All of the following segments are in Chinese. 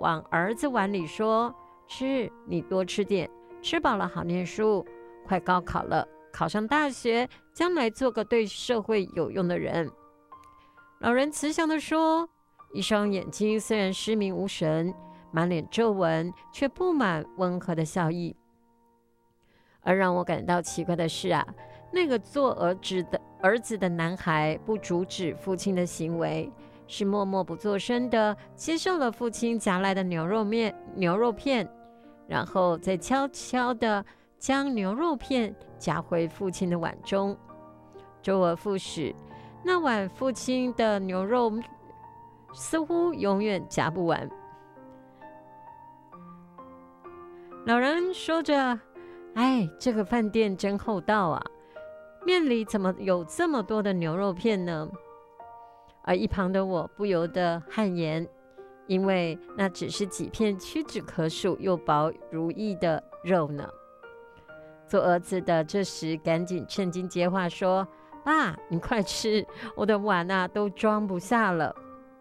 往儿子碗里说：“吃，你多吃点，吃饱了好念书，快高考了，考上大学，将来做个对社会有用的人。”老人慈祥地说，一双眼睛虽然失明无神，满脸皱纹，却布满温和的笑意。而让我感到奇怪的是啊，那个做儿子的男孩不阻止父亲的行为，是默默不作声的接受了父亲夹来的牛肉片，然后再悄悄的将牛肉片夹回父亲的碗中。周而复始，那碗父亲的牛肉似乎永远夹不完。老人说着：“哎，这个饭店真厚道啊，面里怎么有这么多的牛肉片呢？”而一旁的我不由得汗颜，因为那只是几片屈指可数又薄如荏的肉呢。做儿子的这时赶紧趁机接话说：“爸，你快吃，我的碗啊都装不下了。”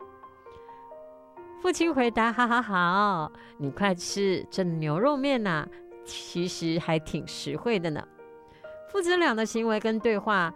父亲回答：“好好好，你快吃，这牛肉面啊，其实还挺实惠的呢。”父子俩的行为跟对话，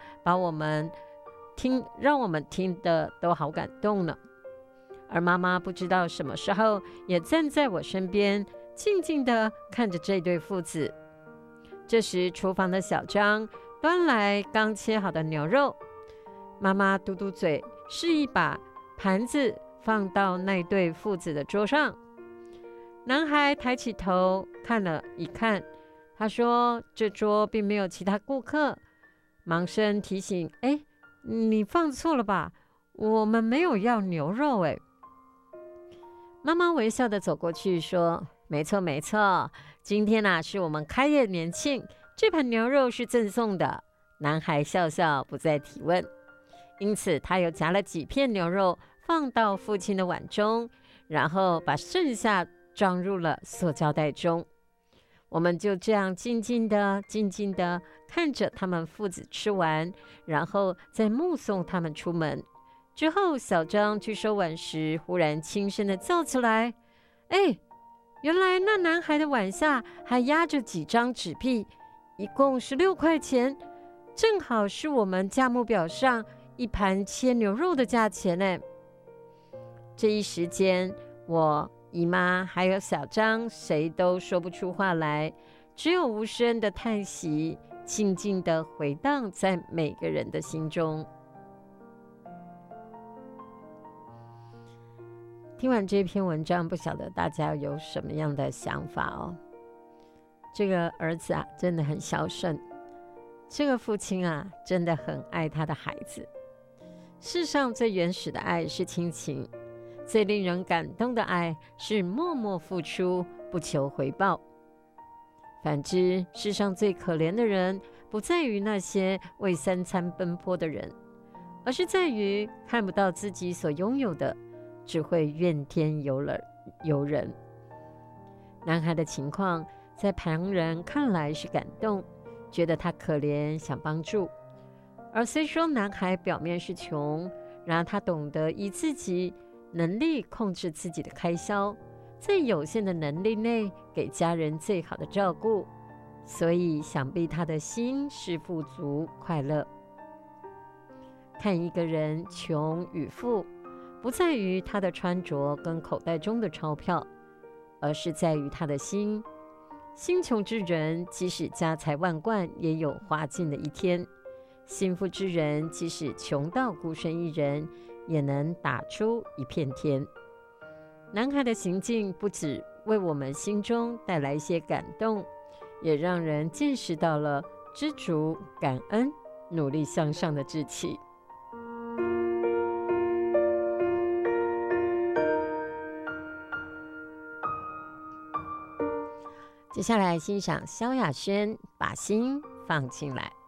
让我们听得都好感动呢。而妈妈不知道什么时候也站在我身边，静静地看着这对父子。这时，厨房的小张端来刚切好的牛肉，妈妈嘟嘟嘴，示意把盘子放到那对父子的桌上。男孩抬起头看了一看，他说：“这桌并没有其他顾客。”忙声提醒：“哎，你放错了吧？我们没有要牛肉。”哎，妈妈微笑的走过去说：“没错没错，今天啊是我们开业年庆，这盘牛肉是赠送的。”男孩笑笑，不再提问。因此，他又夹了几片牛肉放到父亲的碗中，然后把剩下装入了塑胶袋中。我们就这样静静的看着他们父子吃完，然后再目送他们出门。之后，小张去收碗时，忽然轻声的叫起来：“哎，原来那男孩的碗下还压着几张纸币，一共16块钱，正好是我们价目表上一盘切牛肉的价钱呢。”这一时间，我姨妈还有小张谁都说不出话来，只有无声的叹息静静地回荡在每个人的心中。听完这篇文章，不晓得大家有什么样的想法哦？这个儿子啊，真的很孝顺，这个父亲啊，真的很爱他的孩子。世上最原始的爱是亲情，最令人感动的爱是默默付出，不求回报。反之，世上最可怜的人，不在于那些为3餐奔波的人，而是在于看不到自己所拥有的，只会怨天尤人。男孩的情况，在旁人看来是感动，觉得他可怜，想帮助。而虽说男孩表面是穷，然而他懂得以自己能力控制自己的开销，在有限的能力内给家人最好的照顾，所以想必他的心是富足快乐。看一个人穷与富，不在于他的穿着跟口袋中的钞票，而是在于他的心。心穷之人，即使家财万贯，也有花尽的一天；心富之人，即使穷到孤身一人，也能打出一片天。男孩的行径不只为我们心中带来一些感动，也让人见识到了知足、感恩、努力向上的志气。接下来欣赏萧亚轩《把心放进来》。